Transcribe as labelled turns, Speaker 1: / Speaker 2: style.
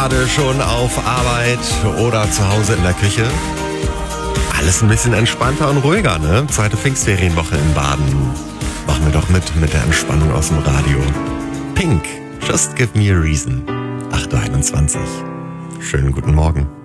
Speaker 1: gerade schon auf Arbeit oder zu Hause in der Küche? Alles ein bisschen entspannter und ruhiger, ne? Zweite Pfingstferienwoche in Baden. Machen wir doch mit der Entspannung aus dem Radio. Pink, Just Give Me a Reason. 8.21 Uhr. Schönen guten Morgen.